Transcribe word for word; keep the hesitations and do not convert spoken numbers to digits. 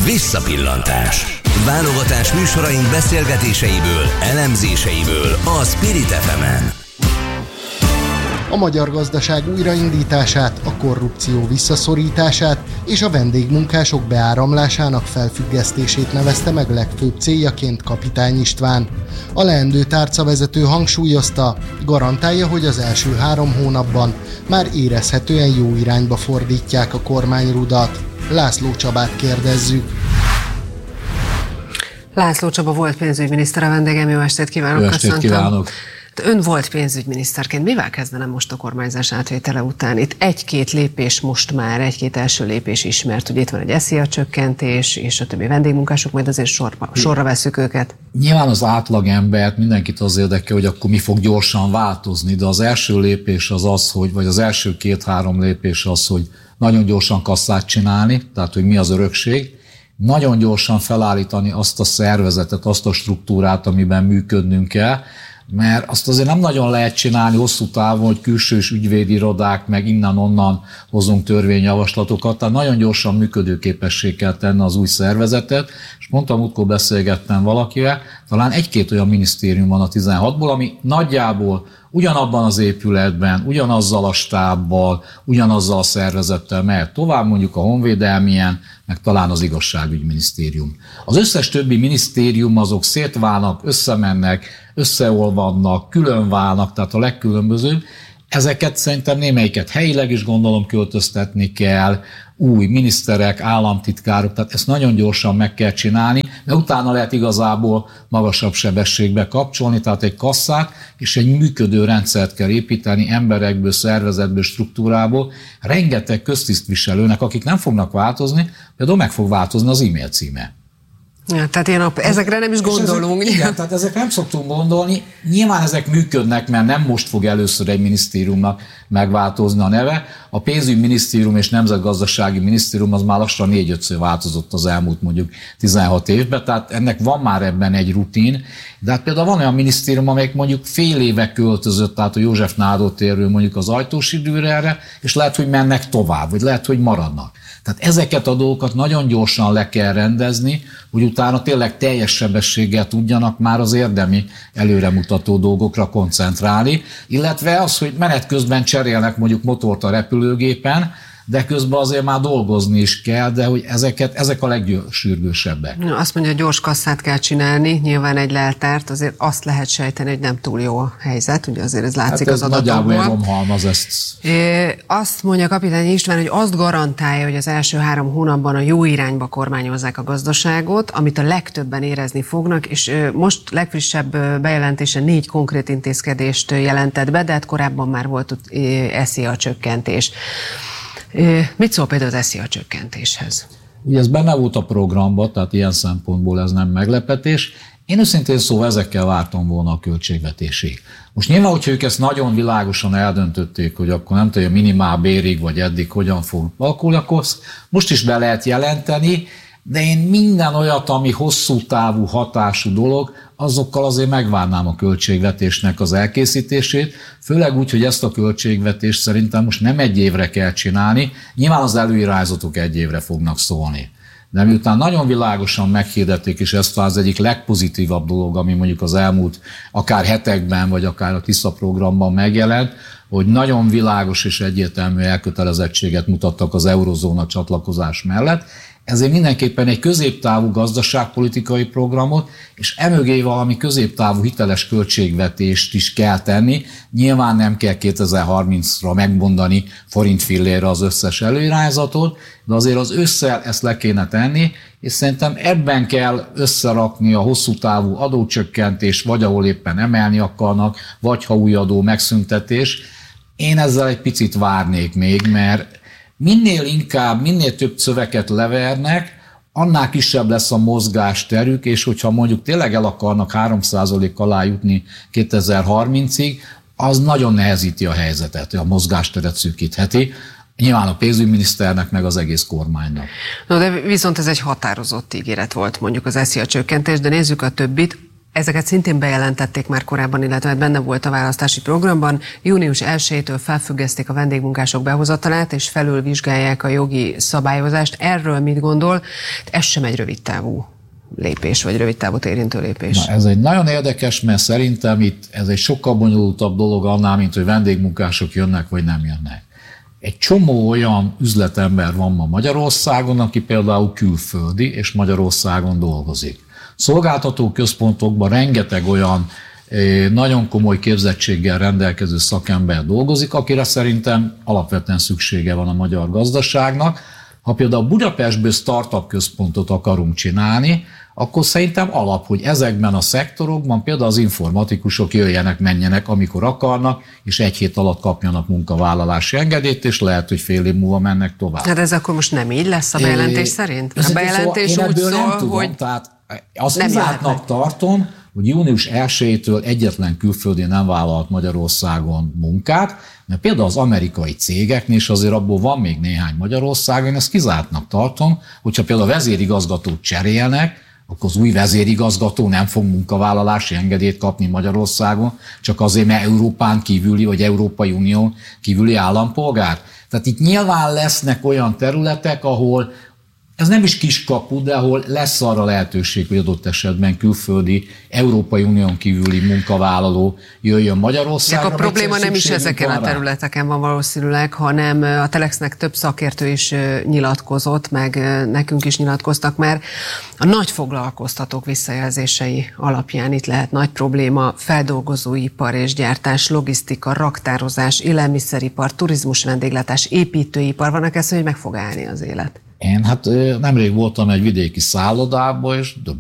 Visszapillantás. Válogatás műsoraink beszélgetéseiből, elemzéseiből a Spirit ef emen. A magyar gazdaság újraindítását, a korrupció visszaszorítását és a vendégmunkások beáramlásának felfüggesztését nevezte meg legfőbb céljaként Kapitány István. A leendő tárcavezető hangsúlyozta, garantálja, hogy az első három hónapban már érezhetően jó irányba fordítják a kormányrudat. László Csabát kérdezzük. László Csaba volt pénzügyminiszter, a vendégem, jó estét kívánok! Jó estét kívánok! Ön volt pénzügyminiszterként, mivel kezdenem most a kormányzás átvétele után? Itt egy-két lépés most már, egy-két első lépés ismert, ugye itt van egy es zé á csökkentés, és a többi vendégmunkások, majd azért sorba, sorra veszük őket. Nyilván az átlagember, mindenkit az érdekel, hogy akkor mi fog gyorsan változni, de az első lépés az az, hogy, vagy az első két-három lépés az, hogy nagyon gyorsan kasszát csinálni, tehát hogy mi az örökség, nagyon gyorsan felállítani azt a szervezetet, azt a struktúrát, amiben működnünk kell, mert azt azért nem nagyon lehet csinálni hosszú távon, hogy külsős ügyvédirodák, meg innen-onnan hozunk törvényjavaslatokat, tehát nagyon gyorsan működőképessé kell tenni az új szervezetet, és mondtam, múltkor beszélgettem valakivel, talán egy-két olyan minisztérium van a tizenhatból, ami nagyjából ugyanabban az épületben, ugyanazzal a stábbal, ugyanazzal a szervezettel mehet tovább, mondjuk a honvédelmien, meg talán az igazságügyminisztérium. Az összes többi minisztérium azok szétválnak, összemennek, összeolvadnak, különválnak, tehát a legkülönbözőbb. Ezeket szerintem némelyiket helyileg is gondolom költöztetni kell, új miniszterek, államtitkárok, tehát ezt nagyon gyorsan meg kell csinálni, de utána lehet igazából magasabb sebességbe kapcsolni, tehát egy kasszát és egy működő rendszert kell építeni emberekből, szervezetből, struktúrából, rengeteg köztisztviselőnek, akik nem fognak változni, például meg fog változni az e-mail címe. Ja, tehát ilyen, ezekre nem is gondolunk. Ezek, igen, tehát ezek nem szoktunk gondolni. Nyilván ezek működnek, mert nem most fog először egy minisztériumnak megváltozni a neve. A pénzügyminisztérium és nemzetgazdasági minisztérium az már lassan négy-ötször változott az elmúlt mondjuk tizenhat évben, tehát ennek van már ebben egy rutin. De hát például van olyan minisztérium, amelyik mondjuk fél éve költözött, tehát a József Nádor térről mondjuk az Ajtósi Dűrerre, és lehet, hogy mennek tovább, vagy lehet, hogy maradnak. Tehát ezeket a dolgokat nagyon gyorsan le kell rendezni, hogy utána tényleg teljes sebességgel tudjanak már az érdemi előremutató dolgokra koncentrálni, illetve az, hogy menet közben cserélnek mondjuk motort a repülőgépen, de közben azért már dolgozni is kell, de hogy ezeket, ezek a legsürgősebbek. Azt mondja, hogy gyors kasszát kell csinálni, nyilván egy leltárt, azért azt lehet sejteni, hogy nem túl jó a helyzet, ugye azért ez látszik hát ez az adatokból. Nagyjából romhalmaz ezt. É, azt mondja Kapitány István, hogy azt garantálja, hogy az első három hónapban a jó irányba kormányozzák a gazdaságot, amit a legtöbben érezni fognak, és most legfrissebb bejelentése négy konkrét intézkedést jelentett be, de hát korábban már volt es zé á csökkentés. Mit szól például az es zé á csökkentéshez? Ugye ez benne volt a programban, tehát ilyen szempontból ez nem meglepetés. Én őszintén szóval ezekkel vártam volna a költségvetésig. Most nyilván, hogyha ők ezt nagyon világosan eldöntötték, hogy akkor nem tudja minimál bérig, vagy eddig hogyan fog alakulni, akkor most is be lehet jelenteni, de én minden olyat, ami hosszú távú hatású dolog, azokkal azért megvárnám a költségvetésnek az elkészítését, főleg úgy, hogy ezt a költségvetést szerintem most nem egy évre kell csinálni, nyilván az előirányzatok egy évre fognak szólni. De miután nagyon világosan meghirdették, és ez az egyik legpozitívabb dolog, ami mondjuk az elmúlt akár hetekben, vagy akár a TISZA programban megjelent, hogy nagyon világos és egyértelmű elkötelezettséget mutattak az eurozóna csatlakozás mellett, ezért mindenképpen egy középtávú gazdaságpolitikai programot, és emögé valami középtávú hiteles költségvetést is kell tenni. Nyilván nem kell kétezer-harmincra megmondani forint fillérre az összes előirányzatot, de azért az ősszel ezt le kéne tenni, és szerintem ebben kell összerakni a hosszú távú adócsökkentés, vagy ahol éppen emelni akarnak, vagy ha új adó megszüntetés. Én ezzel egy picit várnék még, mert minél inkább, minél több szöveget levernek, annál kisebb lesz a mozgásterük, és hogyha mondjuk tényleg el akarnak három százalék alá jutni kétezer-harmincig, az nagyon nehezíti a helyzetet, a mozgásteret szűkítheti. Nyilván a pénzügyminiszternek, meg az egész kormánynak. No, de viszont ez egy határozott ígéret volt mondjuk az es zé á csökkentés, de nézzük a többit. Ezeket szintén bejelentették már korábban, illetve benne volt a választási programban. június elsejétől felfüggesztik a vendégmunkások behozatalát, és felülvizsgálják a jogi szabályozást. Erről mit gondol? Ez sem egy rövid távú lépés, vagy rövid távot érintő lépés. Na, ez egy nagyon érdekes, mert szerintem itt ez egy sokkal bonyolultabb dolog annál, mint hogy vendégmunkások jönnek, vagy nem jönnek. Egy csomó olyan üzletember van ma Magyarországon, aki például külföldi, és Magyarországon dolgozik. Szolgáltató központokban rengeteg olyan nagyon komoly képzettséggel rendelkező szakember dolgozik, akire szerintem alapvetően szüksége van a magyar gazdaságnak. Ha például Budapestből startup központot akarunk csinálni, akkor szerintem alap, hogy ezekben a szektorokban például az informatikusok jöjjenek, menjenek, amikor akarnak, és egy hét alatt kapjanak munkavállalási engedélyt, és lehet, hogy fél év múlva mennek tovább. Hát ez akkor most nem így lesz a bejelentés é, szerint? A bejelentés szóval úgy szól, tudom, hogy tehát azt kizártnak tartom, hogy június elsejétől egyetlen külföldi nem vállalt Magyarországon munkát, mert például az amerikai cégeknél, és azért abból van még néhány Magyarországon, én ezt kizártnak tartom, hogyha például a vezérigazgatót cserélnek, akkor az új vezérigazgató nem fog munkavállalási engedélyt kapni Magyarországon, csak azért, mert Európán kívüli, vagy Európai Unión kívüli állampolgár. Tehát itt nyilván lesznek olyan területek, ahol ez nem is kiskapu, de ahol lesz arra lehetőség, hogy adott esetben külföldi, Európai Unión kívüli munkavállaló jöjjön Magyarországra. De a probléma nem is ezeken a területeken van valószínűleg, hanem a Telexnek több szakértő is nyilatkozott, meg nekünk is nyilatkoztak már. A nagy foglalkoztatók visszajelzései alapján itt lehet nagy probléma: feldolgozóipar és gyártás, logisztika, raktározás, élelmiszeripar, turizmus, vendéglátás, építőipar. Vannak ezt, hogy meg fog állni az élet. Én hát nemrég voltam egy vidéki szállodában, és